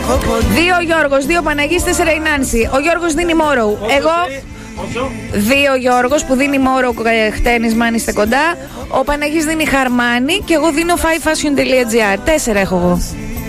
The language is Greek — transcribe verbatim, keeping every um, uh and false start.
Δύο ο Γιώργος, δύο ο Παναγής, τέσσερα η Νάνση. Ο Γιώργος δίνει Μόροου. Εγώ. Δύο ο Γιώργος που δίνει Μόροου χτένισμα αν είστε κοντά. Ο Παναγής δίνει Χαρμάνι και εγώ δίνω five fashion τελεία gr. Τέσσερα έχω εγώ.